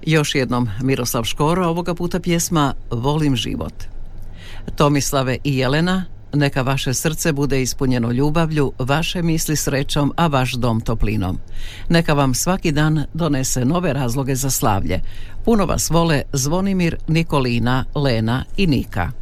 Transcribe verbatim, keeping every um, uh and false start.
Još jednom Miroslav Škoro, ovoga puta pjesma Volim život. Tomislave i Jelena, neka vaše srce bude ispunjeno ljubavlju, vaše misli srećom, a vaš dom toplinom. Neka vam svaki dan donese nove razloge za slavlje. Puno vas vole Zvonimir, Nikolina, Lena i Nika.